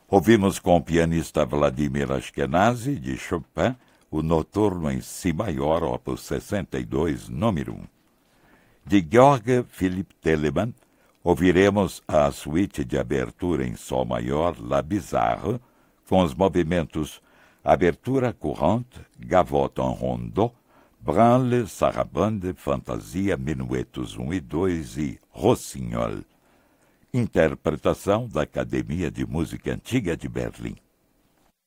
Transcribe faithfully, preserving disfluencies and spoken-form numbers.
Ouvimos com o pianista Vladimir Ashkenazy, de Chopin, o Noturno em Si maior, opus sessenta e dois, número um. De Georg Philipp Telemann, ouviremos a suíte de abertura em Sol maior, La Bizarre, com os movimentos Abertura Courante, Gavotte en Rondeau, Branle, Sarabande, Fantasia, Minuetos um e dois e Rossignol. Interpretação da Academia de Música Antiga de Berlim.